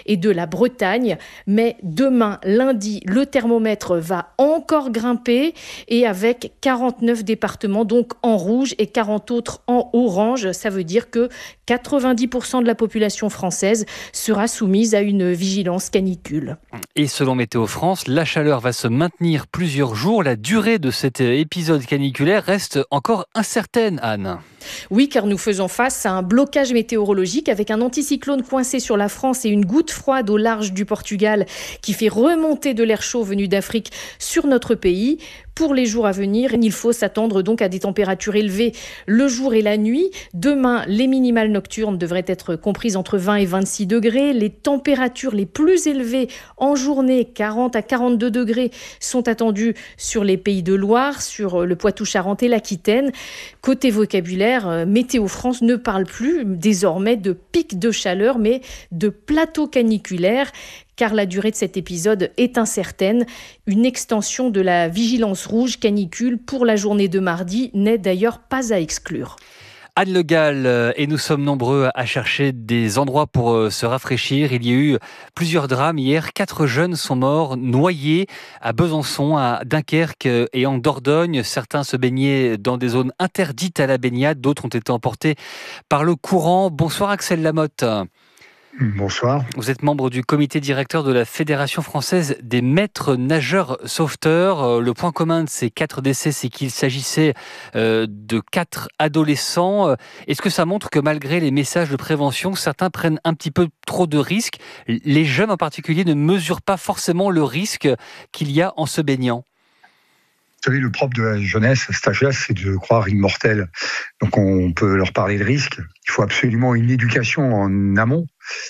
et de la Bretagne. Mais demain, lundi, le thermomètre va encore grimper et avec 49 départements donc en rouge et 40 autres en orange. Ça veut dire que 90% de la population française sera soumise à une vigilance canicule. Et selon Météo France, la chaleur va se maintenir plusieurs jours. La durée de cet épisode caniculaire reste encore incertaine, Anne. Oui, car nous faisons face à un blocage météorologique avec un anticyclone coincé sur la France et une goutte froide au large du Portugal qui fait remonter de l'air chaud venu d'Afrique sur notre pays. Pour les jours à venir, il faut s'attendre donc à des températures élevées le jour et la nuit. Demain, les minimales nocturnes devraient être comprises entre 20 et 26 degrés. Les températures les plus élevées en journée, 40 à 42 degrés, sont attendues sur les Pays de Loire, sur le Poitou-Charentes et l'Aquitaine. Côté vocabulaire, Météo France ne parle plus désormais de pic de chaleur, mais de plateau caniculaire, car la durée de cet épisode est incertaine. Une extension de la vigilance rouge canicule pour la journée de mardi n'est d'ailleurs pas à exclure. Anne Le Gall, et nous sommes nombreux à chercher des endroits pour se rafraîchir. Il y a eu plusieurs drames hier. 4 jeunes sont morts noyés à Besançon, à Dunkerque et en Dordogne. Certains se baignaient dans des zones interdites à la baignade. D'autres ont été emportés par le courant. Bonsoir Axel Lamotte. Bonsoir. Vous êtes membre du comité directeur de la Fédération française des maîtres nageurs sauveteurs. Le point commun de ces 4 décès, c'est qu'il s'agissait de 4 adolescents. Est-ce que ça montre que malgré les messages de prévention, certains prennent un petit peu trop de risques? Les jeunes en particulier ne mesurent pas forcément le risque qu'il y a en se baignant. Vous savez, le propre de la jeunesse à cet âge-là, c'est de croire immortel. Donc on peut leur parler de risque. Il faut absolument une éducation en amont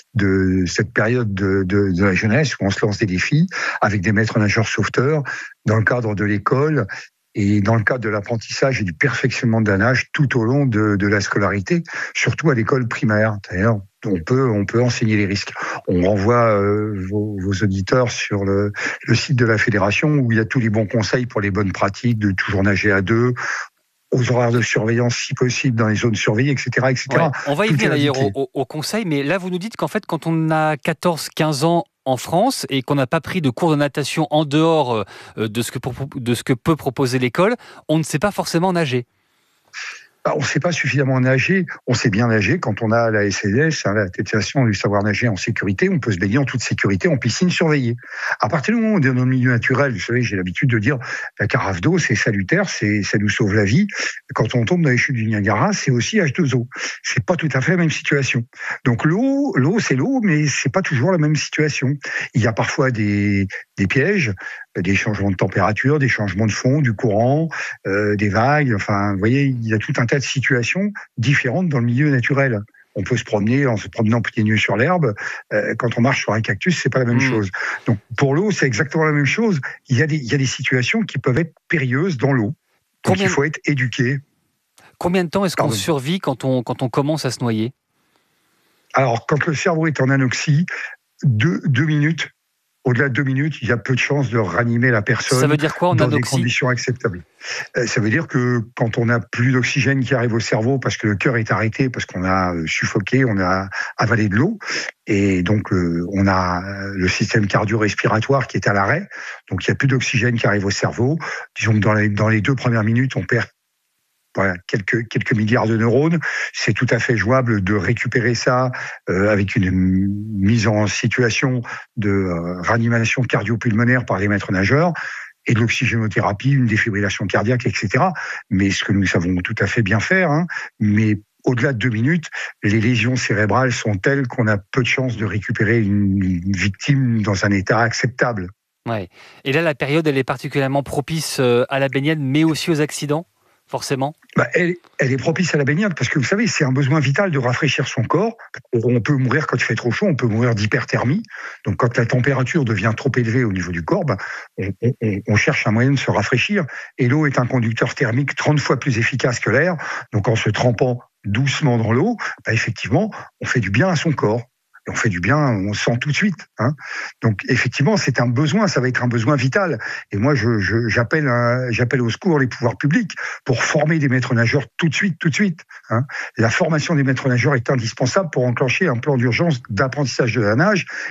de cette période de la jeunesse où on se lance des défis avec des maîtres nageurs sauveteurs dans le cadre de l'école et dans le cadre de l'apprentissage et du perfectionnement de la nage tout au long de la scolarité, surtout à l'école primaire. D'ailleurs, on peut enseigner les risques. On renvoie vos auditeurs sur le site de la fédération où il y a tous les bons conseils pour les bonnes pratiques, de toujours nager à 2, aux horaires de surveillance si possible dans les zones surveillées, etc. etc. Ouais, on va y venir d'ailleurs au conseil, mais là vous nous dites qu'en fait quand on a 14-15 ans en France et qu'on n'a pas pris de cours de natation en dehors de ce que peut proposer l'école, on ne sait pas forcément nager. On ne sait pas suffisamment nager. On sait bien nager quand on a la SNS, l'attestation du savoir nager en sécurité. On peut se baigner en toute sécurité en piscine surveillée. À partir du moment où on est dans le milieu naturel, vous savez, j'ai l'habitude de dire la carafe d'eau, c'est salutaire, ça nous sauve la vie. Quand on tombe dans les chutes du Niagara, c'est aussi H2O. C'est pas tout à fait la même situation. Donc l'eau, c'est l'eau, mais c'est pas toujours la même situation. Il y a parfois des pièges, des changements de température, des changements de fond, du courant, des vagues. Enfin, vous voyez, il y a tout un tas de situations différentes dans le milieu naturel. On peut se promener en se promenant pieds nus sur l'herbe. Quand on marche sur un cactus, c'est pas la même chose. Donc, pour l'eau, c'est exactement la même chose. Il y a des situations qui peuvent être périlleuses dans l'eau. Donc, il faut être éduqué. Combien de temps est-ce qu'on survit quand on commence à se noyer? Alors, quand le cerveau est en anoxie, 2 minutes. Au-delà de 2 minutes, il y a peu de chances de ranimer la personne. Ça veut dire quoi, dans des conditions acceptables? Ça veut dire que quand on n'a plus d'oxygène qui arrive au cerveau parce que le cœur est arrêté, parce qu'on a suffoqué, on a avalé de l'eau, et donc on a le système cardio-respiratoire qui est à l'arrêt, donc il n'y a plus d'oxygène qui arrive au cerveau. Disons que dans les 2 premières minutes, on perd quelques milliards de neurones. C'est tout à fait jouable de récupérer ça avec une mise en situation de réanimation cardio-pulmonaire par les maîtres nageurs et de l'oxygénothérapie, une défibrillation cardiaque, etc. Mais ce que nous savons tout à fait bien faire, mais au-delà de 2 minutes, les lésions cérébrales sont telles qu'on a peu de chances de récupérer une victime dans un état acceptable. Ouais. Et là, la période, elle est particulièrement propice à la baignade, mais aussi aux accidents? Forcément. Elle est propice à la baignade parce que vous savez, c'est un besoin vital de rafraîchir son corps. On peut mourir quand il fait trop chaud, on peut mourir d'hyperthermie. Donc quand la température devient trop élevée au niveau du corps, on cherche un moyen de se rafraîchir. Et l'eau est un conducteur thermique 30 fois plus efficace que l'air. Donc en se trempant doucement dans l'eau, effectivement, on fait du bien à son corps. Et on fait du bien, on sent tout de suite. Donc effectivement, c'est un besoin, ça va être un besoin vital. Et moi, j'appelle au secours les pouvoirs publics pour former des maîtres nageurs tout de suite. La formation des maîtres nageurs est indispensable pour enclencher un plan d'urgence d'apprentissage de la nage.